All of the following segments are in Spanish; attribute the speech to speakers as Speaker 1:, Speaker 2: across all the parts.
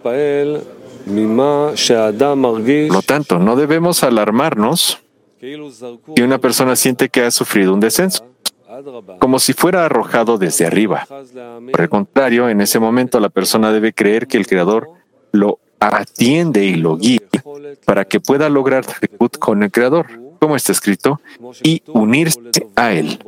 Speaker 1: Por lo tanto, no debemos alarmarnos que una persona siente que ha sufrido un descenso, como si fuera arrojado desde arriba. Por el contrario, en ese momento la persona debe creer que el Creador lo atiende y lo guía para que pueda lograr tribut con el Creador, como está escrito, y unirse a Él.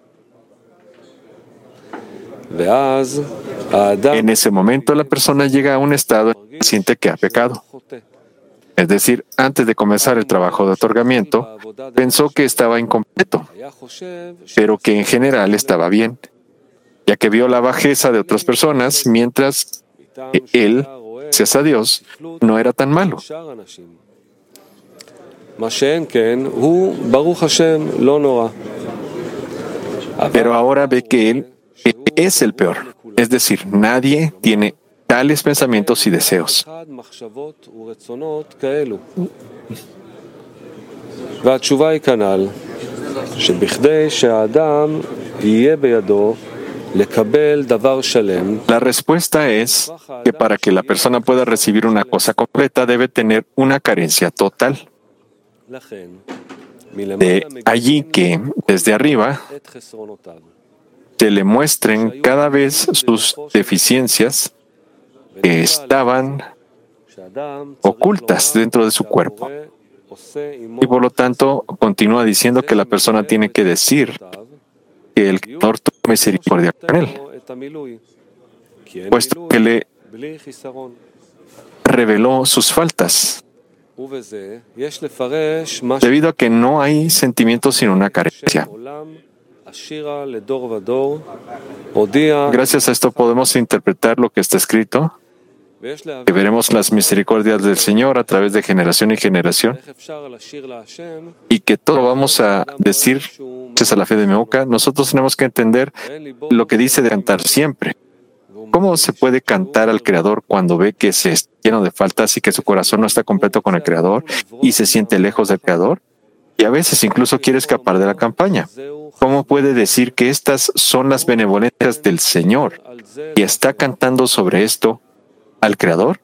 Speaker 1: En ese momento la persona llega a un estado en que siente que ha pecado. Es decir, antes de comenzar el trabajo de otorgamiento, pensó que estaba incompleto, pero que en general estaba bien, ya que vio la bajeza de otras personas, mientras él, gracias a Dios, no era tan malo. Pero ahora ve que él es el peor, es decir, nadie tiene tales pensamientos y deseos. La respuesta es que para que la persona pueda recibir una cosa completa debe tener una carencia total. De allí que, desde arriba, se le muestren cada vez sus deficiencias que estaban ocultas dentro de su cuerpo. Y por lo tanto, continúa diciendo que la persona tiene que decir que el Creador tuvo misericordia con él, puesto que le reveló sus faltas, debido a que no hay sentimientos sin una carencia. Gracias a esto podemos interpretar lo que está escrito, que veremos las misericordias del Señor a través de generación y generación, y que todo vamos a decir, gracias a la fe de Meoka. Nosotros tenemos que entender lo que dice de cantar siempre. ¿Cómo se puede cantar al Creador cuando ve que se está lleno de faltas y que su corazón no está completo con el Creador y se siente lejos del Creador? Y a veces incluso quiere escapar de la campaña. ¿Cómo puede decir que estas son las benevolencias del Señor y está cantando sobre esto al Creador?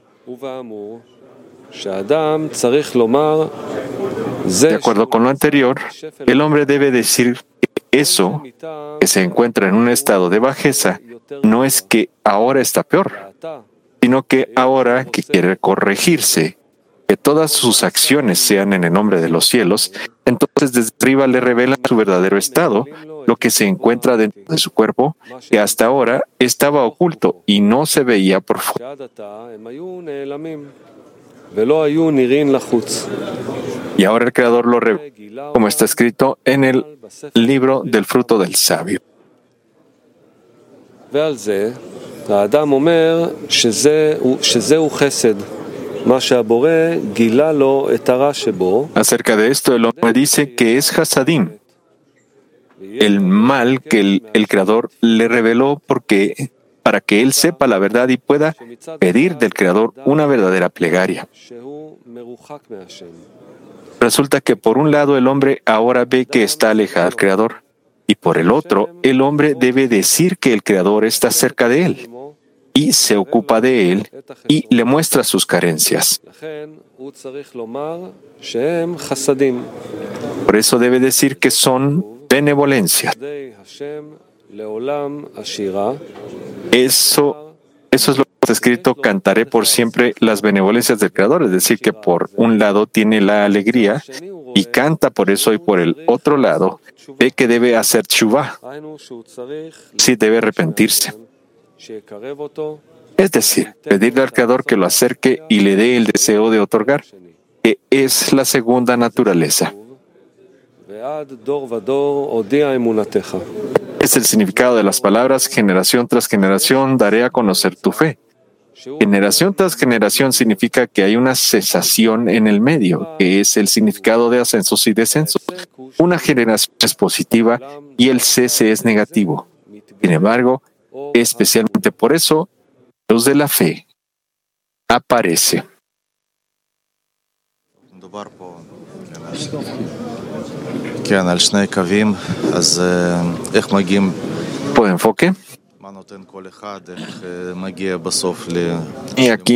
Speaker 1: De acuerdo con lo anterior, el hombre debe decir que eso, que se encuentra en un estado de bajeza, no es que ahora está peor, sino que ahora que quiere corregirse, que todas sus acciones sean en el nombre de los cielos, entonces desde arriba le revelan su verdadero estado, lo que se encuentra dentro de su cuerpo, que hasta ahora estaba oculto y no se veía por fuera. Y ahora el Creador lo revela, como está escrito en el libro del fruto del sabio. Acerca de esto, el hombre dice que es Hasadim, el mal que el Creador le reveló para que él sepa la verdad y pueda pedir del Creador una verdadera plegaria. Resulta que por un lado el hombre ahora ve que está alejado del Creador, y por el otro, el hombre debe decir que el Creador está cerca de él y se ocupa de él y le muestra sus carencias. Por eso debe decir que son benevolencias. Eso es lo que está escrito: cantaré por siempre las benevolencias del Creador. Es decir, que por un lado tiene la alegría y canta por eso, y por el otro lado ve que debe hacer tshuvá, sí, debe arrepentirse. Es decir, pedirle al Creador que lo acerque y le dé el deseo de otorgar, que es la segunda naturaleza. Es el significado de las palabras: generación tras generación daré a conocer tu fe. Generación tras generación significa que hay una cesación en el medio, que es el significado de ascensos y descensos. Una generación es positiva y el cese es negativo. Sin embargo, especialmente por eso, la luz de la fe aparece. ¿Puedo enfoque? Y aquí